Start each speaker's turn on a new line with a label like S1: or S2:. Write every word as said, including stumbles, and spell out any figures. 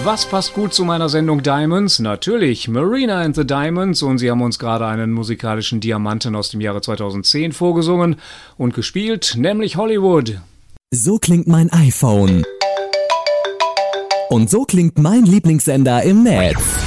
S1: Was passt gut zu meiner Sendung Diamonds? Natürlich Marina and the Diamonds, und sie haben uns gerade einen musikalischen Diamanten aus dem Jahre zweitausendzehn vorgesungen und gespielt, nämlich Hollywood.
S2: So klingt mein iPhone. Und so klingt mein Lieblingssender im Netz.